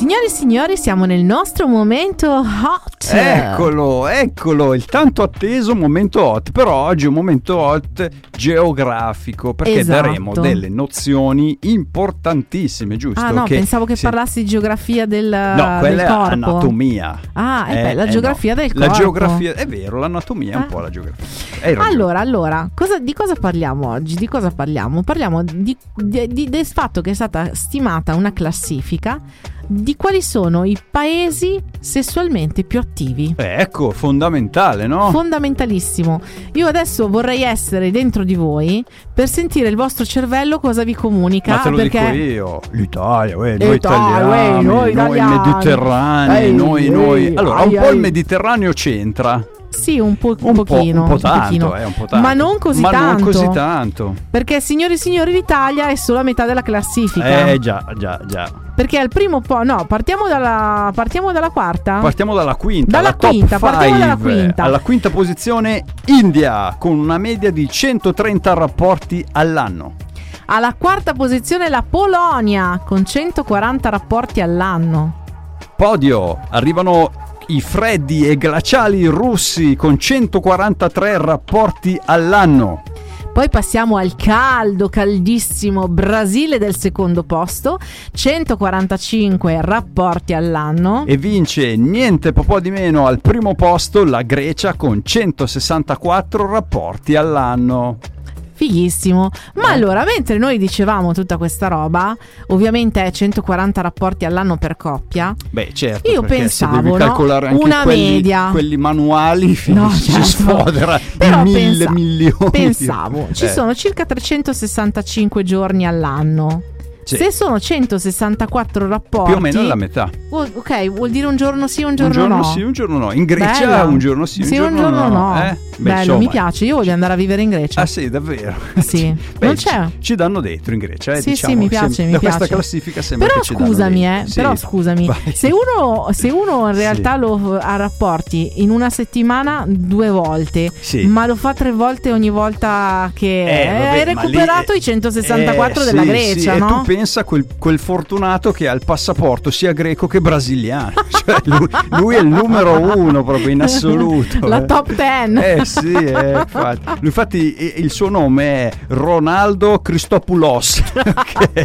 Signori e signori, siamo nel nostro momento hot. Eccolo, il tanto atteso momento hot. Però oggi è un momento hot geografico, perché Esatto. daremo delle nozioni importantissime, giusto? Ah no, pensavo che parlassi di geografia del corpo. No, quella è anatomia. Ah, la geografia del corpo. La geografia, è vero, l'anatomia è un po' la geografia. Hai ragione. Allora, di cosa parliamo oggi? Di cosa parliamo? Parliamo del fatto che è stata stimata una classifica di quali sono i paesi sessualmente più attivi. Ecco, fondamentale, no? Fondamentalissimo. Io adesso vorrei essere dentro di voi per sentire il vostro cervello cosa vi comunica. Ma te lo perché dico io, l'Italia, noi italiani, noi mediterranei, noi. Allora, un po' il Mediterraneo c'entra. Sì, un pochino. Un po' tanto. Ma non così tanto. Perché, signori e signori, l'Italia è solo a metà della classifica. Già. Perché al primo partiamo dalla quarta? Partiamo dalla quinta. Partiamo dalla quinta. Alla quinta posizione India, con una media di 130 rapporti all'anno. Alla quarta posizione la Polonia, con 140 rapporti all'anno. Podio, arrivano i freddi e glaciali russi con 143 rapporti all'anno. Poi passiamo al caldissimo Brasile del secondo posto, 145 rapporti all'anno. E vince niente po' di meno al primo posto la Grecia con 164 rapporti all'anno. Fighissimo. Ma allora, mentre noi dicevamo tutta questa roba, ovviamente è 140 rapporti all'anno per coppia. Beh, certo, io perché pensavo, se devi calcolare anche una media, quelli manuali, si sfodera però di 1.000 milioni. Pensavo, ci sono circa 365 giorni all'anno. Sì. Se sono 164 rapporti, più o meno la metà. Ok, vuol dire un giorno sì, un giorno no. Un giorno sì, un giorno no. In Grecia Bella. un giorno sì, un giorno no. Beh, bello, insomma. mi piace, io voglio andare a vivere in Grecia. Ah sì, davvero? Sì. Beh, non c'è. Ci danno dentro in Grecia, Sì, diciamo. sì, mi piace, da questa classifica sembra però che ci danno dentro. Però scusami, Vai. se uno in realtà lo ha rapporti in una settimana 2 volte, ma lo fa 3 volte ogni volta che hai recuperato i 164 della Grecia, no? E tu pensa quel fortunato che ha il passaporto sia greco che brasiliano. Cioè lui è il numero 1 proprio in assoluto. La top 10. Sì, infatti il suo nome è Ronaldo Christopoulos. Ok.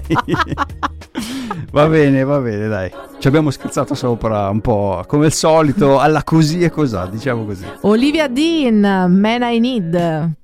Va bene, dai. Ci abbiamo scherzato sopra un po', come al solito, alla così e cosà, diciamo così. Olivia Dean, Man I Need.